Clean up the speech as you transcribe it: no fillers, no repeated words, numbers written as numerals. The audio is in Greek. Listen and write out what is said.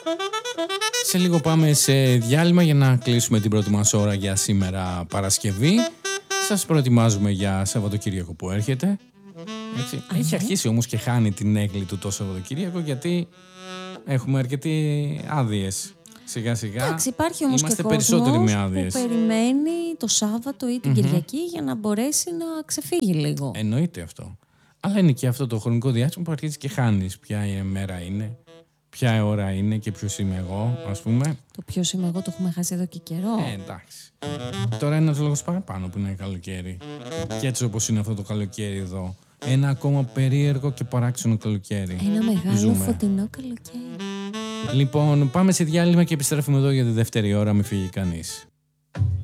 Σε λίγο πάμε σε διάλειμμα για να κλείσουμε την πρώτη μας ώρα για σήμερα Παρασκευή. Σας προετοιμάζουμε για Σαββατοκύριακο που έρχεται. Έτσι. Έχει αρχίσει όμως και χάνει την έγκλη του το Σαββατοκύριακο, γιατί έχουμε αρκετοί άδειες. Σιγά σιγά. Εντάξει, υπάρχει όμως είμαστε και περισσότεροι κόσμος με άδειες που περιμένει το Σάββατο ή την Κυριακή για να μπορέσει να ξεφύγει λίγο. Εννοείται αυτό. Αλλά είναι και αυτό το χρονικό διάστημα που αρχίζει και χάνεις ποια η μέρα είναι, ποια ώρα είναι και ποιος είμαι εγώ, ας πούμε. Το ποιος είμαι εγώ το έχουμε χάσει εδώ και καιρό. Εντάξει. Τώρα είναι ένας λόγος παραπάνω που είναι καλοκαίρι. Και έτσι όπως είναι αυτό το καλοκαίρι εδώ. Ένα ακόμα περίεργο και παράξενο καλοκαίρι. Ένα μεγάλο Ζούμε. φωτεινό καλοκαίρι. Λοιπόν, πάμε σε διάλειμμα και επιστρέφουμε εδώ για τη δεύτερη ώρα, μην φύγει κανείς.